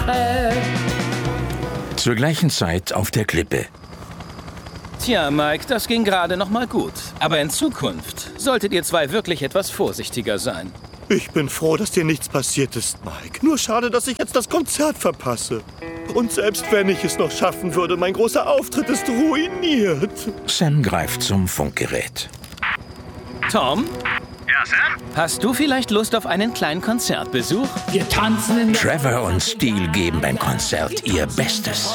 Sache. Zur gleichen Zeit auf der Klippe. Tja, Mike, das ging gerade noch mal gut. Aber in Zukunft solltet ihr zwei wirklich etwas vorsichtiger sein. Ich bin froh, dass dir nichts passiert ist, Mike. Nur schade, dass ich jetzt das Konzert verpasse. Und selbst wenn ich es noch schaffen würde, mein großer Auftritt ist ruiniert. Sam greift zum Funkgerät. Tom? Ja, Sam? Hast du vielleicht Lust auf einen kleinen Konzertbesuch? Wir tanzen in der... Trevor und Steele geben beim Konzert ihr Bestes.